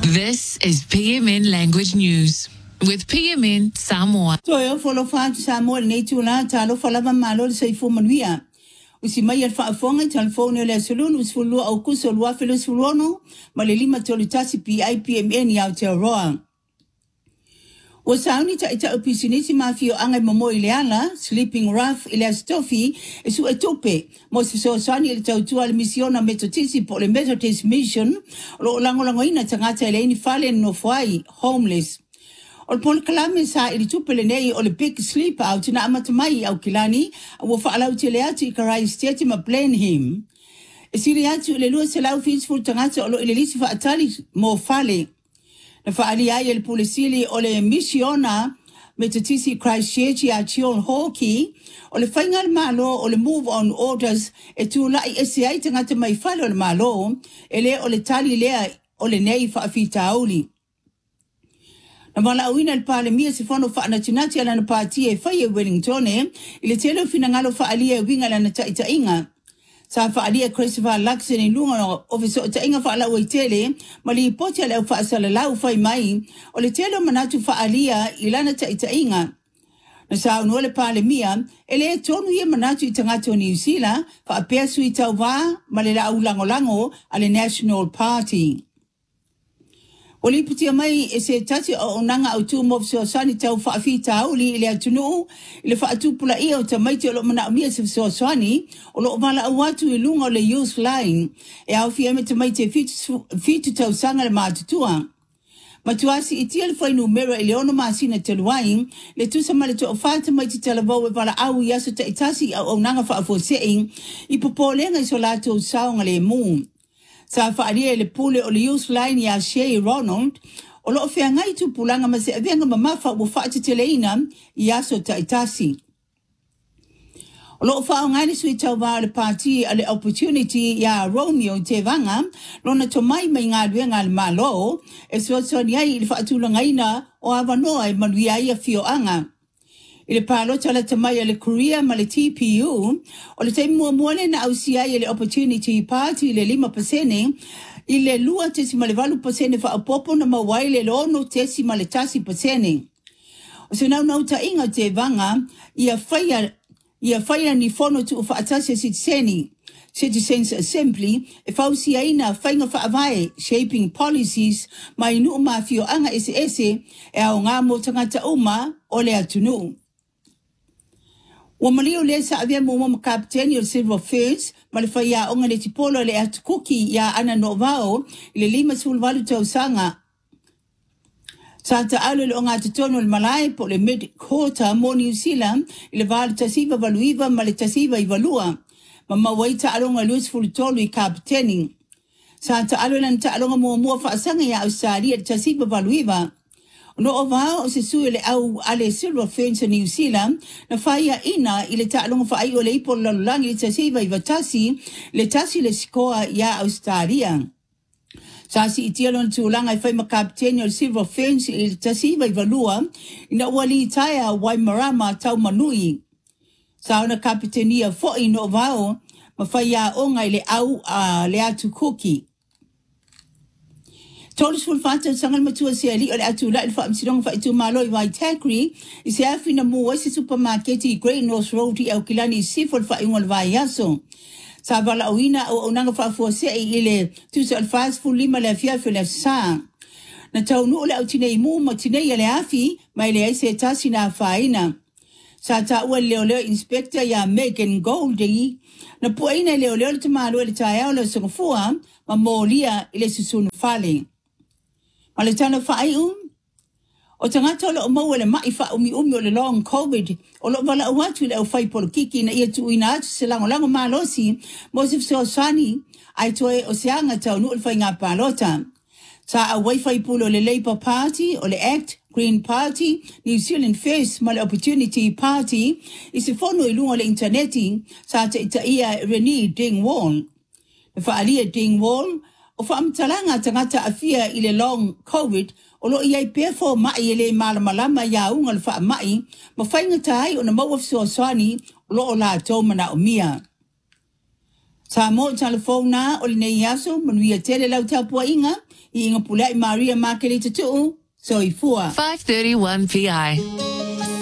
This is PMN Language News with PMN Samoa. Toyo folo fa Samoa nei tula talo falava malo sei fu manuia. Usi mai al fa fonga telefone le solunu usfulu au kuso lua filo suluono malelima tolitasi PIPMN ya Aotearoa. Wasauni ta ita opisinisi mafio angai momo ileala, sleeping rough ile stofi, esu etope. Mosi so sani ile tautua le misiona metotisi po le Methodist Mission, lo lango ina tangata ile ini fale no fuai, homeless. Ol pol kalame sa ili tupe le nei o le big sleep out na amatamai au kilani, wafa alau tele atu ikarai steti ma blame him. Esiri atu ile lua selau feasible tangata olo ile lisi fa atali mo fale. Na faalia ya polisili ole misiona metotisi Christchurch ya Chion Hoki ole final malo ole move on orders etula SCI tangata mai falo ole malo ele ole tali lea ole nei fa afitauli na wala uina le pale mia sifono fa natinati ala na party fa ye Wellington ile telo finangalo fa alia winga la na tainga sa fa alia Christopher Luxon lunga officer ta inga fa ala waitele mali poti ala fa sala lau fa mai o le telo manatu fa alia ilana ta inga na sa no le pale mia ele tonu ye manatu itangato New Zealand fa apesu itawa malela au lango ale National Party. Oli putia mai ese tati o nanga au tu mof so sani tau fa afita uli ile atunu ile fa atu pula ia o tamaiti o lo mana mia se so sani o lo mala watu ilunga le youth line e au fia me tamaiti fitu tau sanga le matutua matuasi itiel fa numero ile ono masina teluai le tu sama le to fata mai telavo e pala au yaso te itasi o nanga fa afosei ipopolenga isolato saunga le mu sa faaria le pule o le youth line ya Shay Ronald o lo fea ngai tu pulanga ma se avenga mamafa o faati teleina ya so taitasi o lo fa ngai sui tauva le party ale opportunity ya Romeo Tevanga lona to mai ngā luenga le malo e so yai le faatu langaina o avanoa e manuia ia fioanga ile palo tala tamai le Korea ma le TPU o le taimu muone na ausia le opportunity party le 5% ile lua tesi ma le 8% fa apopo na mawai le lono tesi ma le 10%. O se nau ta inga te vanga ia faya ni fono tu fa atasi Citizens Assembly e fausia ina fainga fa avai shaping policies mai nu mafio anga ese e au ngā mo tangata uma o le atunu. Wamalio le sa avia mo captain o Silver Fields malifaya onga le tipolo le atukuki ya ana novao ile 5 tau sanga sa alo le onga tono le malai po le mid quarter mo New Zealand ile val tasiva valuiva male tasiva ivalua mama waita alonga Louis Fultolo i captaining sa alo lan alonga mo fa sanga ya Australia tasiva valuiva no ova o se suele au ale Silver Fields New Zealand na faya ina ile ta'alonga fa ai ole ipo lalulangi le tasiva ivatasi le tasi le sikoa ya Australia. Sa si itialon tulanga i fai makapteni o Silver Fields ile tasiva ivalua ina wali taya Waimarama tau manui. Sa ona kapitenia fo'i no ovao mafaya onga ile au le atu kuki. Tolis fulfata sangal matua se ali ole atu la fa msidong fa itu malo i Waitakere i se afina mo se supermarket i Great North Road i au kilani sifol fa ingol vai yaso sa vala uina o nanga fa fo se ile tu se fast full lima le fia fe le sa na tau no le autinei mo matinei le afi mai le se tasina faina sa ta o le inspector ya Megan Goldie na poina le te malo le taia le sofua ma molia ile susunu fale ale tana fai o tangata lo mo le mai fa umi o le long covid o lo vala watu le fai polkiki na ia tu ina atu se lango malosi mo se so sani ai toe o seanga tau no le fai nga palota sa a wifi pulo le Labour Party o le ACT Green Party New Zealand First ma le Opportunity Party i se fono i lunga le interneti sa te ia Renee Dingwall le fa alia Dingwall o fa amtalanga tangata afia ile long covid o lo ia pefo mai ile malama ya unga fa mai ma fainga tai o na mo of so swani lo la to mana o mia Sa mo telefona o le nei aso manuia tele lau tapua inga, I inga pulai Maria Makele tutu, so I fua. 531 PI.